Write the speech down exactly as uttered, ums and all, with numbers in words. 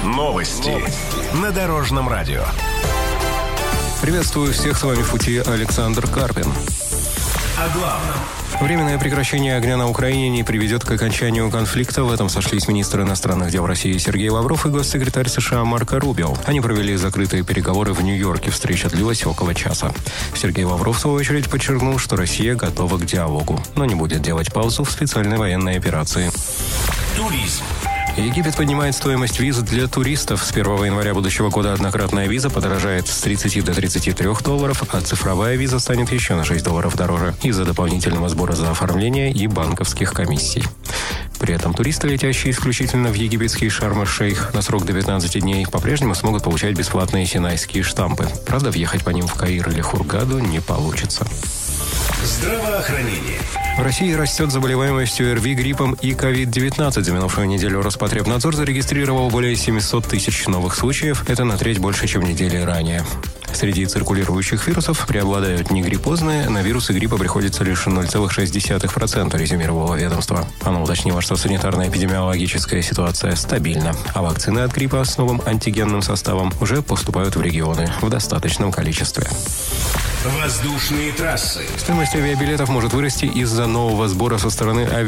Новости на Дорожном радио. Приветствую всех, с вами в пути Александр Карпин. О главном. Временное прекращение огня на Украине не приведет к окончанию конфликта. В этом сошлись министр иностранных дел России Сергей Лавров и госсекретарь США Марко Рубио. Они провели закрытые переговоры в Нью-Йорке. Встреча длилась около часа. Сергей Лавров, в свою очередь, подчеркнул, что Россия готова к диалогу, но не будет делать паузу в специальной военной операции. Туризм. Египет поднимает стоимость виз для туристов. С первого января будущего года однократная виза подорожает с тридцати до тридцати трёх долларов, а цифровая виза станет еще на шесть долларов дороже из-за дополнительного сбора за оформление и банковских комиссий. При этом туристы, летящие исключительно в египетский Шарм-эль-Шейх на срок до пятнадцати дней, по-прежнему смогут получать бесплатные синайские штампы. Правда, въехать по ним в Каир или Хургаду не получится. Здравоохранение. В России растет заболеваемость ОРВИ, гриппом и ковид девятнадцать. За минувшую неделю Роспотребнадзор зарегистрировал более семьсот тысяч новых случаев. Это на треть больше, чем недели ранее. Среди циркулирующих вирусов преобладают негриппозные. На вирусы гриппа приходится лишь ноль целых шесть десятых процента, резюмировало ведомство. Оно уточнило, что санитарно-эпидемиологическая ситуация стабильна, а вакцины от гриппа с новым антигенным составом уже поступают в регионы в достаточном количестве. Воздушные трассы. Стоимость авиабилетов может вырасти из-за нового сбора со стороны авиа